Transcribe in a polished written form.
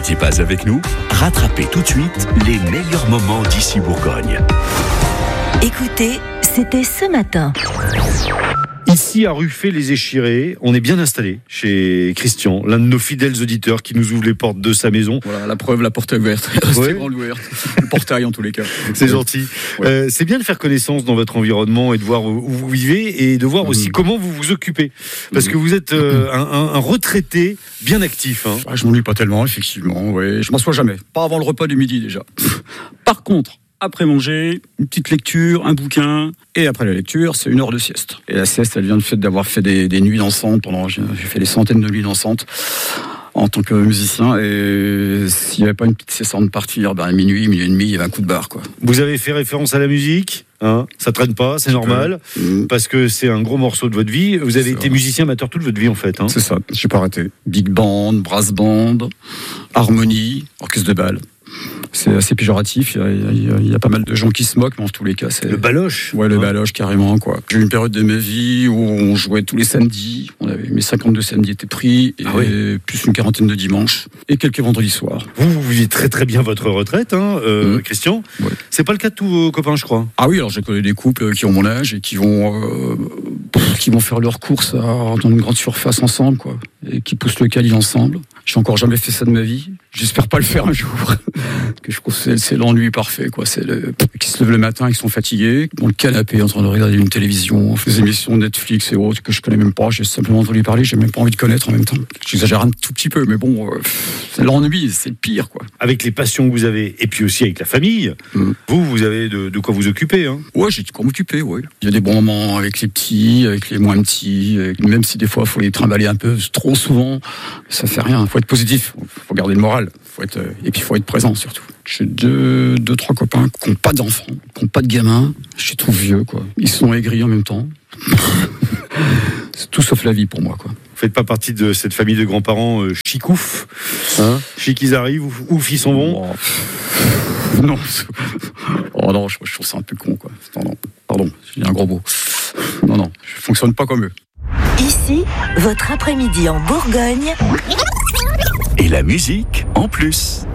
n'étiez pas avec nous, rattrapez tout de suite les meilleurs moments d'ici Bourgogne. Écoutez, c'était ce matin. Ici à Ruffey-les-Échirés, on est bien installé chez Christian, l'un de nos fidèles auditeurs qui nous ouvre les portes de sa maison. Voilà, la preuve, la porte est ouverte. Restez grande ouverte. Le portail en tous les cas. C'est gentil. Ouais. C'est bien de faire connaissance dans votre environnement et de voir où vous vivez et de voir aussi comment vous vous occupez. Parce que vous êtes un retraité bien actif. Hein. Je m'ennuie pas tellement, effectivement. Ouais. Je m'assois jamais. Pas avant le repas du midi déjà. Par contre, après manger, une petite lecture, un bouquin, et après la lecture, c'est 1 heure de sieste. Et la sieste, elle vient du fait d'avoir fait des nuits dansantes. J'ai fait des centaines de nuits dansantes en tant que musicien, et s'il n'y avait pas une petite sieste avant de partir, minuit et demi, il y avait un coup de barre, quoi. Vous avez fait référence à la musique, hein, ça traîne pas, c'est normal, parce que c'est un gros morceau de votre vie. Vous avez été musicien amateur toute votre vie, en fait. Hein. C'est ça, j'ai pas arrêté. Big band, brass band, harmonie, orchestre de bal. C'est assez péjoratif, il y a pas mal de gens qui se moquent, mais en tous les cas, c'est... Le baloche. Ouais, le baloche, carrément, quoi. J'ai eu une période de ma vie où on jouait tous les samedis, mes 52 samedis étaient pris, et plus une quarantaine de dimanches, et quelques vendredis soirs. Vous vivez très très bien votre retraite, hein, Christian. Ouais. C'est pas le cas de tous vos copains, je crois. Ah oui, alors j'ai connu des couples qui ont mon âge, et qui vont faire leurs courses dans une grande surface ensemble, quoi, et qui poussent le caddie ensemble. J'ai encore jamais fait ça de ma vie. J'espère pas le faire un jour. Que je trouve que c'est l'ennui parfait, quoi. C'est qui se lèvent le matin, ils sont fatigués, dans le canapé, en train de regarder une télévision, des émissions Netflix et autres que je connais même pas. J'ai simplement entendu parler, j'ai même pas envie de connaître en même temps. J'exagère un tout petit peu, mais bon, c'est l'ennui, c'est le pire, quoi. Avec les passions que vous avez, et puis aussi avec la famille, vous avez de quoi vous occuper, hein. Ouais, j'ai de quoi m'occuper, ouais. Il y a des bons moments avec les petits, avec les moins petits, même si des fois, il faut les trimballer un peu trop souvent, ça fait rien. Faut être positif, faut garder le moral, et puis il faut être présent surtout. J'ai deux, trois copains qui n'ont pas d'enfants, qui n'ont pas de gamins. Je suis trop vieux, quoi. Ils sont aigris en même temps. C'est tout sauf la vie pour moi, quoi. Vous faites pas partie de cette famille de grands-parents chicouf, hein, chic ils arrivent, ouf ils s'en vont. Non. Oh non, je trouve ça un peu con, quoi. Non, pardon, j'ai un gros mot. Non, je fonctionne pas comme eux. Ici, votre après-midi en Bourgogne. Et la musique en plus.